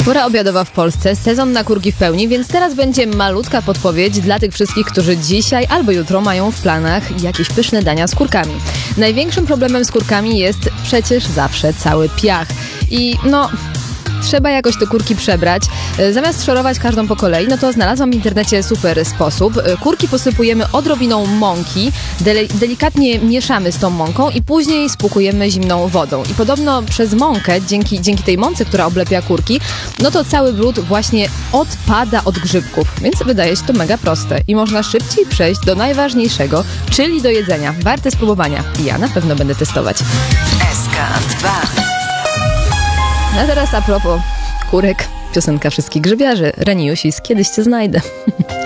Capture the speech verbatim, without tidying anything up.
Pora obiadowa w Polsce, sezon na kurki w pełni, więc teraz będzie malutka podpowiedź dla tych wszystkich, którzy dzisiaj albo jutro mają w planach jakieś pyszne dania z kurkami. Największym problemem z kurkami jest przecież zawsze cały piach. I no... Trzeba jakoś te kurki przebrać. Zamiast szorować każdą po kolei, no to znalazłam w internecie super sposób. Kurki posypujemy odrobiną mąki, dele- delikatnie mieszamy z tą mąką i później spłukujemy zimną wodą. I podobno przez mąkę, dzięki, dzięki tej mące, która oblepia kurki, no to cały brud właśnie odpada od grzybków. Więc wydaje się to mega proste. I można szybciej przejść do najważniejszego, czyli do jedzenia. Warte spróbowania. I ja na pewno będę testować. S K dwa. A teraz a propos kurek, piosenka wszystkich grzybiarzy. Reni Jusis, kiedyś cię znajdę.